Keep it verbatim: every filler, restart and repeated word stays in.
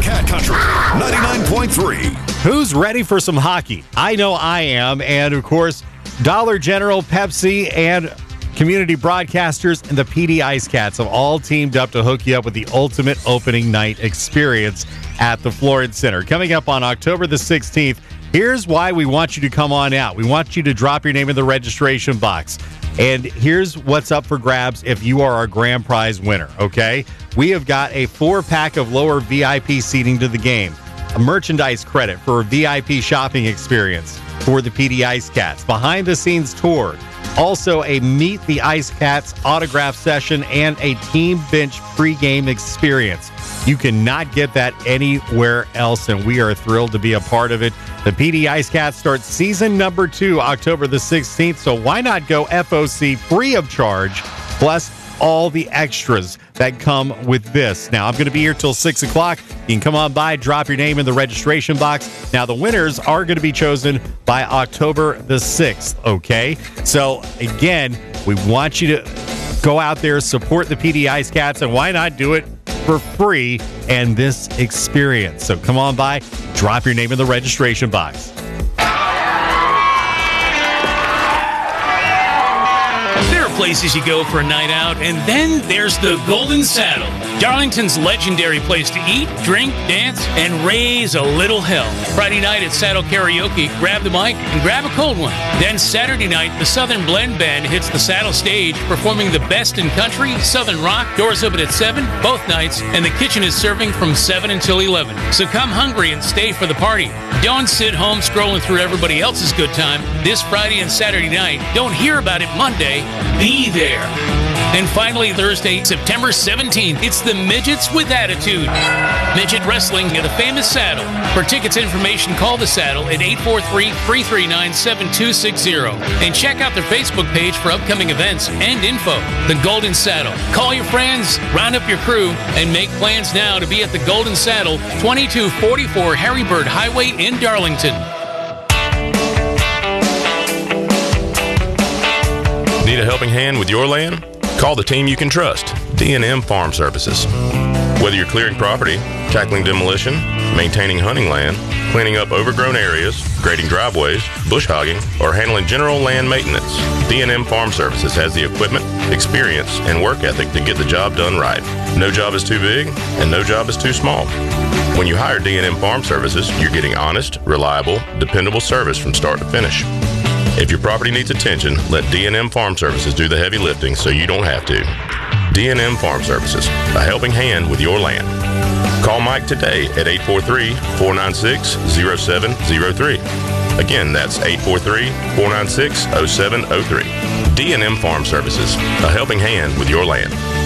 Cat Country ninety-nine point three. Who's ready for some hockey? I know I am. And, of course, Dollar General, Pepsi, and community broadcasters and the P D Ice Cats have all teamed up to hook you up with the ultimate opening night experience at the Florence Center. Coming up on October the sixteenth, here's why we want you to come on out. We want you to drop your name in the registration box. And here's what's up for grabs if you are our grand prize winner, okay? We have got a four-pack of lower V I P seating to the game, a merchandise credit for a V I P shopping experience for the P D Ice Cats, behind-the-scenes tour, also a Meet the Ice Cats autograph session, and a Team Bench pregame experience. You cannot get that anywhere else, and we are thrilled to be a part of it. The P D Ice Cats start season number two October the sixteenth, so why not go F O C free of charge, plus all the extras that come with this. Now, I'm going to be here till six o'clock. You can come on by, drop your name in the registration box. Now, the winners are going to be chosen by October the sixth, okay? So, again, we want you to go out there, support the P D Ice Cats, and why not do it for free and this experience? So come on by, drop your name in the registration box. There are places you go for a night out, and then there's the Golden Saddle, Darlington's legendary place to eat, drink, dance, and raise a little hell. Friday night at Saddle Karaoke, grab the mic and grab a cold one. Then Saturday night, the Southern Blend Band hits the Saddle stage, performing the best in country, Southern rock. Doors open at seven, both nights, and the kitchen is serving from seven until eleven. So come hungry and stay for the party. Don't sit home scrolling through everybody else's good time. This Friday and Saturday night, don't hear about it Monday. Be there. And finally, Thursday, September seventeenth, it's the Midgets with Attitude. Midget Wrestling at the famous Saddle. For tickets and information, call the Saddle at eight four three, three three nine, seven two six zero. And check out their Facebook page for upcoming events and info. The Golden Saddle. Call your friends, round up your crew, and make plans now to be at the Golden Saddle, twenty-two forty-four Harry Bird Highway in Darlington. Need a helping hand with your land? Call the team you can trust, D and M Farm Services. Whether you're clearing property, tackling demolition, maintaining hunting land, cleaning up overgrown areas, grading driveways, bush hogging, or handling general land maintenance, D and M Farm Services has the equipment, experience, and work ethic to get the job done right. No job is too big, and no job is too small. When you hire D and M Farm Services, you're getting honest, reliable, dependable service from start to finish. If your property needs attention, let D and M Farm Services do the heavy lifting so you don't have to. D and M Farm Services, a helping hand with your land. Call Mike today at eight four three, four nine six, zero seven zero three. Again, that's eight four three, four nine six, zero seven zero three. D and M Farm Services, a helping hand with your land.